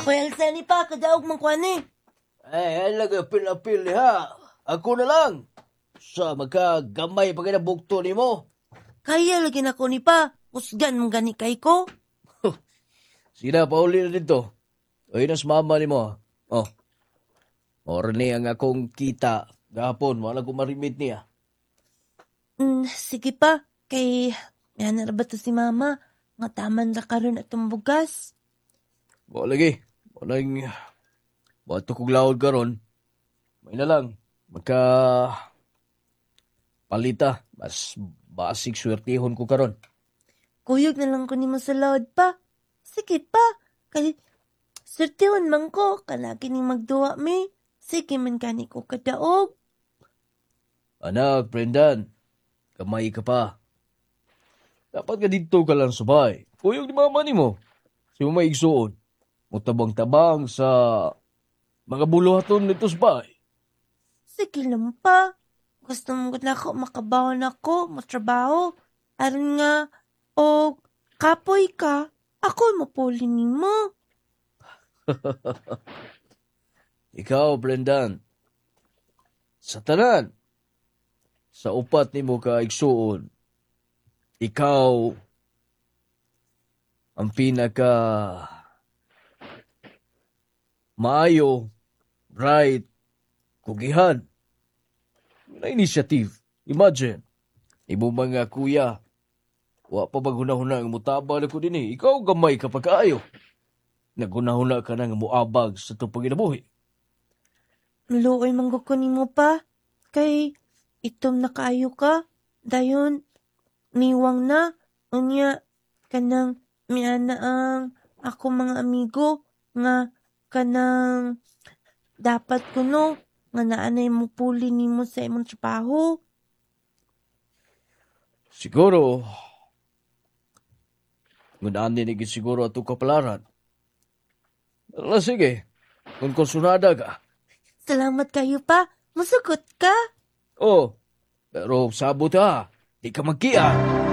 Kuya Alsani pa, kadaog man kuha ni. Ay laga pila-pili ha. Ako na lang. Sa magkagamay pa kinabukto ni mo. Kaya lagi na ko ni pa. Usgan mong gani kay ko. Sina pa uli na dito. Ay nas mama ni mo. Oh. Or ni ang akong kita. Gahapon, wala ko marimit niya. Sige pa. Kay, yan na ba to si mama? Nga taman ra karon atong bugas. Wala lagi. Walang... Bato kong laod karon. May na lang. Magka... Palita. Mas basig swertihon ko karon. Kuyog na lang ko ni mo sa load pa. Sige pa. Kay, surtihon man ko. Kalagi ning magduwa mi. Sige man kani ko kadaog. Anak, Brendan. Kamay ka pa. Dapat ka dito ka lang sabay. Kuyog ni mama ni mo. Si mo may igsuon. Mutabang-tabang sa mga buluhaton nito sa bahay. Sige lang pa. Gusto mo na ako makabawon ako, matrabaho. Aron nga, o kapoy ka, ako mapuli ni mo. Ikaw, Brendan. Sa tanan. Sa upat ni mo ka igsuon. Ikaw ang pinaka maayo, bright, kugihan. Na initiative. Imagine, imo mga kuya, wa pa maghunahuna ang mutabang na ko din eh. Ikaw gamay ka pagkaayo. Naghunahuna ka na nga muabag sa itong paginabuhi. Luoy manggo ko ni mo pa. Kay, itom na kaayo ka. Dayon, niwang na. Unya, kanang miana ang ako mga amigo. Nga, kanang dapat ko no. Nga naanay mo puli ni mo sa imong trabaho. Siguro, ngunaan din siguro ato kapalaran. Ala sige, kung konsunada ka. Salamat kayo pa. Masugot ka. Oh, pero sabot ha, di ka magkiya.